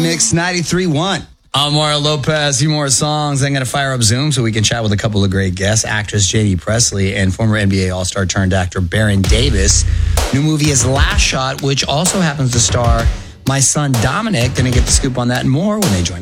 Mix 93.1. I'm Mario Lopez. A few more songs. I'm going to fire up Zoom so we can chat with a couple of great guests. Actress Jamie Presley and former NBA All-Star turned actor Baron Davis. New movie is Last Shot, which also happens to star my son Dominic. Gonna get the scoop on that and more when they join